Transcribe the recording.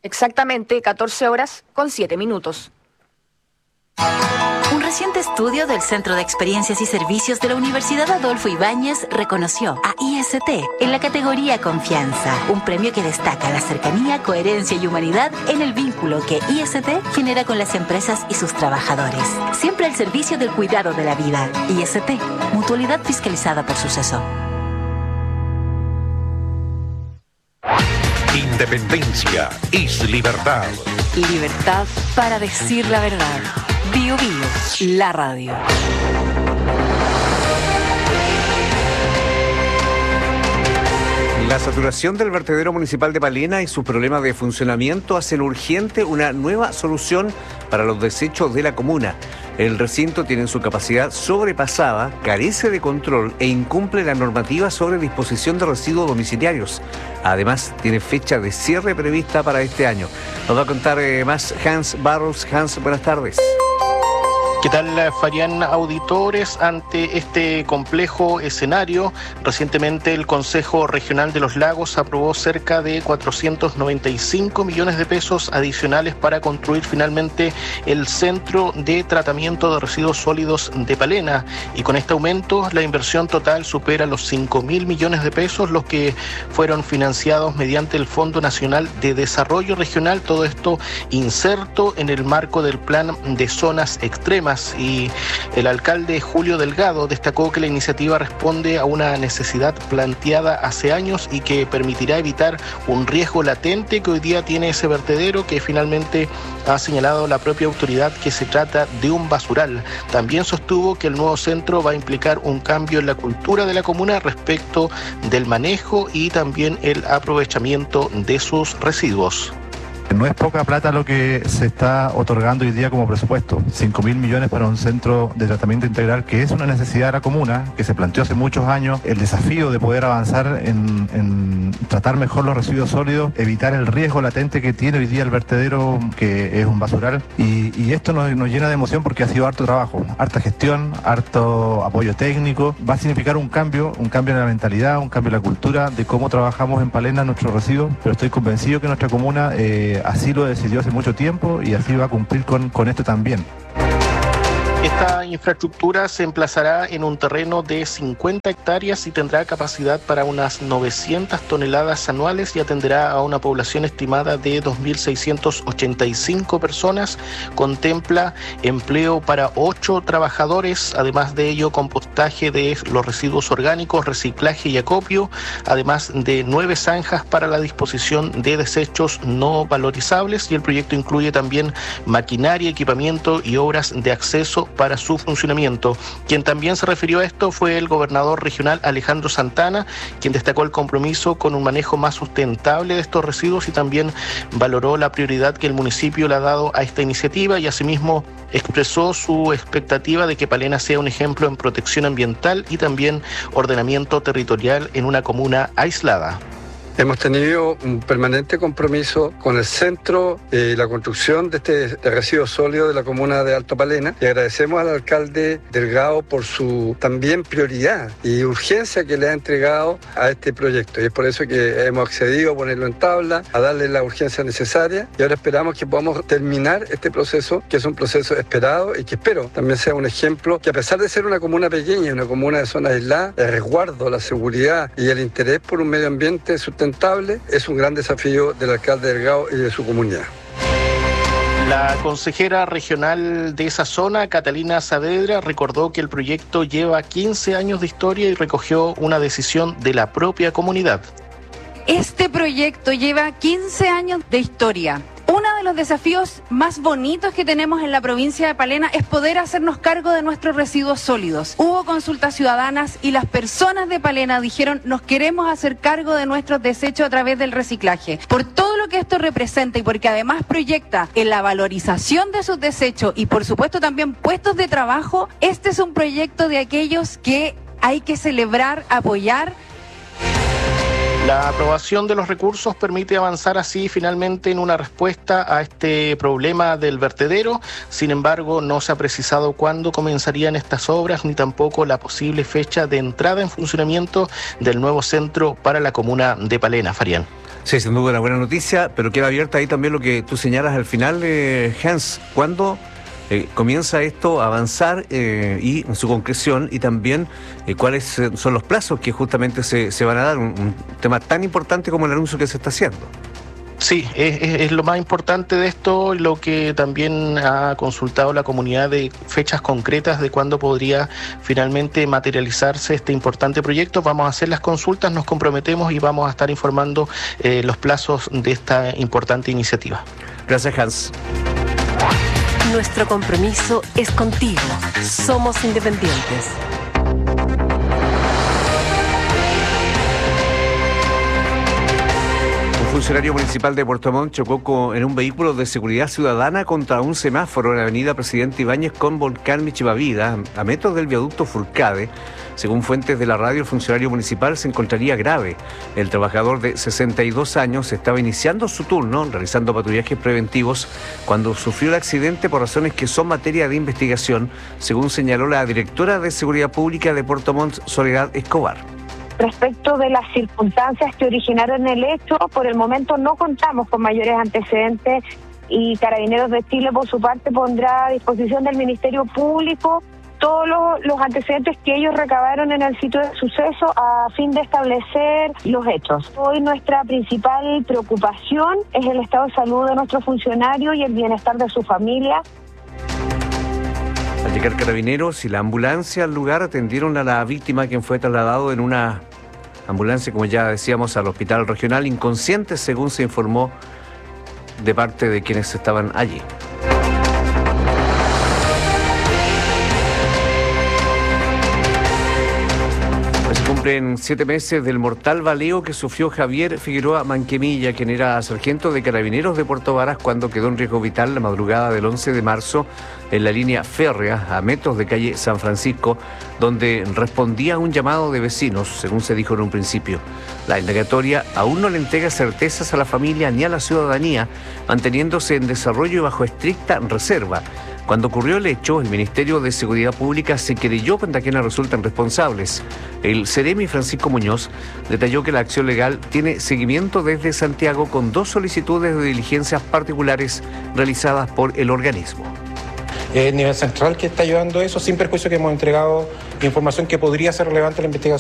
Exactamente 14 horas con 7 minutos. Un reciente estudio del Centro de Experiencias y Servicios de la Universidad Adolfo Ibáñez reconoció a IST en la categoría Confianza, un premio que destaca la cercanía, coherencia y humanidad en el vínculo que IST genera con las empresas y sus trabajadores. Siempre al servicio del cuidado de la vida. IST, mutualidad fiscalizada por Suceso. Independencia es libertad. Libertad para decir la verdad. Bio Bio, la radio. La saturación del vertedero municipal de Palena y sus problemas de funcionamiento hacen urgente una nueva solución para los desechos de la comuna. El recinto tiene su capacidad sobrepasada, carece de control e incumple la normativa sobre disposición de residuos domiciliarios. Además, tiene fecha de cierre prevista para este año. Nos va a contar más Hans Barros. Hans, buenas tardes. ¿Qué tal, Farián, auditores? Ante este complejo escenario, recientemente el Consejo Regional de los Lagos aprobó cerca de 495 millones de pesos adicionales para construir finalmente el Centro de Tratamiento de Residuos Sólidos de Palena. Y con este aumento, la inversión total supera los 5.000 millones de pesos, los que fueron financiados mediante el Fondo Nacional de Desarrollo Regional. Todo esto inserto en el marco del Plan de Zonas Extremas. Y el alcalde Julio Delgado destacó que la iniciativa responde a una necesidad planteada hace años y que permitirá evitar un riesgo latente que hoy día tiene ese vertedero, que finalmente ha señalado la propia autoridad que se trata de un basural. También sostuvo que el nuevo centro va a implicar un cambio en la cultura de la comuna respecto del manejo y también el aprovechamiento de sus residuos. No es poca plata lo que se está otorgando hoy día como presupuesto. 5.000 millones para un centro de tratamiento integral, que es una necesidad de la comuna, que se planteó hace muchos años. El desafío de poder avanzar en tratar mejor los residuos sólidos, evitar el riesgo latente que tiene hoy día el vertedero, que es un basural. Y esto nos llena de emoción porque ha sido harto trabajo, harta gestión, harto apoyo técnico. Va a significar un cambio en la mentalidad, un cambio en la cultura de cómo trabajamos en Palena nuestros residuos. Pero estoy convencido que nuestra comuna así lo decidió hace mucho tiempo y así va a cumplir con esto también. Esta infraestructura se emplazará en un terreno de 50 hectáreas y tendrá capacidad para unas 900 toneladas anuales y atenderá a una población estimada de 2.685 personas. Contempla empleo para 8 trabajadores, además de ello compostaje de los residuos orgánicos, reciclaje y acopio, además de 9 zanjas para la disposición de desechos no valorizables, y el proyecto incluye también maquinaria, equipamiento y obras de acceso para su funcionamiento. Quien también se refirió a esto fue el gobernador regional Alejandro Santana, quien destacó el compromiso con un manejo más sustentable de estos residuos y también valoró la prioridad que el municipio le ha dado a esta iniciativa, y asimismo expresó su expectativa de que Palena sea un ejemplo en protección ambiental y también ordenamiento territorial en una comuna aislada. Hemos tenido un permanente compromiso con el centro y la construcción de residuo sólido de la comuna de Alto Palena, y agradecemos al alcalde Delgado por su también prioridad y urgencia que le ha entregado a este proyecto, y es por eso que hemos accedido a ponerlo en tabla, a darle la urgencia necesaria, y ahora esperamos que podamos terminar este proceso, que es un proceso esperado y que espero también sea un ejemplo, que a pesar de ser una comuna pequeña, una comuna de zona aislada, el resguardo, la seguridad y el interés por un medio ambiente sustentable es un gran desafío del alcalde Delgado y de su comunidad. La consejera regional de esa zona, Catalina Saavedra, recordó que el proyecto lleva 15 años de historia y recogió una decisión de la propia comunidad. Este proyecto lleva 15 años de historia. Uno de los desafíos más bonitos que tenemos en la provincia de Palena es poder hacernos cargo de nuestros residuos sólidos. Hubo consultas ciudadanas y las personas de Palena dijeron: nos queremos hacer cargo de nuestros desechos a través del reciclaje. Por todo lo que esto representa y porque además proyecta en la valorización de sus desechos y por supuesto también puestos de trabajo, este es un proyecto de aquellos que hay que celebrar, apoyar. La aprobación de los recursos permite avanzar así finalmente en una respuesta a este problema del vertedero. Sin embargo, no se ha precisado cuándo comenzarían estas obras ni tampoco la posible fecha de entrada en funcionamiento del nuevo centro para la comuna de Palena. Farián. Sí, sin duda una buena noticia, pero queda abierta ahí también lo que tú señalas al final, Hans, ¿cuándo comienza esto a avanzar y en su concreción, y también cuáles son los plazos que justamente se van a dar, un tema tan importante como el anuncio que se está haciendo? Sí, es lo más importante de esto, lo que también ha consultado la comunidad, de fechas concretas de cuándo podría finalmente materializarse este importante proyecto. Vamos a hacer las consultas, nos comprometemos y vamos a estar informando los plazos de esta importante iniciativa. Gracias, Hans. Nuestro compromiso es contigo. Somos independientes. Un funcionario municipal de Puerto Montt chocó en un vehículo de seguridad ciudadana contra un semáforo en la avenida Presidente Ibáñez con Volcán Michivavida, a metros del viaducto Furcade. Según fuentes de la radio, el funcionario municipal se encontraría grave. El trabajador de 62 años estaba iniciando su turno, realizando patrullajes preventivos, cuando sufrió el accidente por razones que son materia de investigación, según señaló la directora de Seguridad Pública de Puerto Montt, Soledad Escobar. Respecto de las circunstancias que originaron el hecho, por el momento no contamos con mayores antecedentes y Carabineros de Chile, por su parte, pondrá a disposición del Ministerio Público todos los antecedentes que ellos recabaron en el sitio de suceso a fin de establecer los hechos. Hoy nuestra principal preocupación es el estado de salud de nuestro funcionario y el bienestar de su familia. Al llegar Carabineros y la ambulancia al lugar, atendieron a la víctima, quien fue trasladado en una ambulancia, como ya decíamos, al hospital regional, inconsciente, según se informó de parte de quienes estaban allí. En 7 meses del mortal baleo que sufrió Javier Figueroa Manquemilla, quien era sargento de Carabineros de Puerto Varas, cuando quedó en riesgo vital la madrugada del 11 de marzo en la línea férrea a metros de calle San Francisco, donde respondía a un llamado de vecinos, según se dijo en un principio. La indagatoria aún no le entrega certezas a la familia ni a la ciudadanía, manteniéndose en desarrollo y bajo estricta reserva. Cuando ocurrió el hecho, el Ministerio de Seguridad Pública se querelló contra quienes resultan responsables. El Seremi Francisco Muñoz detalló que la acción legal tiene seguimiento desde Santiago, con 2 solicitudes de diligencias particulares realizadas por el organismo. Es el nivel central que está ayudando eso, sin perjuicio que hemos entregado información que podría ser relevante a la investigación.